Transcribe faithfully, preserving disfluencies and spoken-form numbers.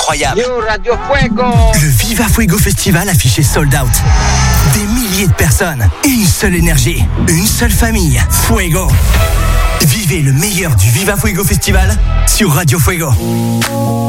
incroyable. Yo, Radio Fuego. Le Viva Fuego Festival affiché sold out. Des milliers de personnes, une seule énergie, une seule famille, Fuego. Vivez le meilleur du Viva Fuego Festival sur Radio Fuego.